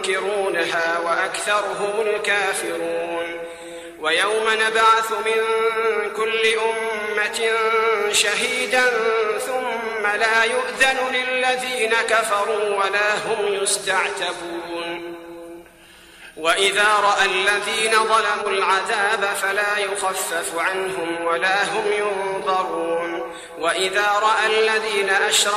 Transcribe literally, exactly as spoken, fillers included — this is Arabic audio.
ينكرونها وأكثرهم الكافرون. ويوم نبعث من كل أمة شهيدا ثم لا يؤذن للذين كفروا ولا هم يستعتبون. وإذا رأى الذين ظلموا العذاب فلا يخفف عنهم ولا هم ينظرون. وإذا رأى الذين أشركوا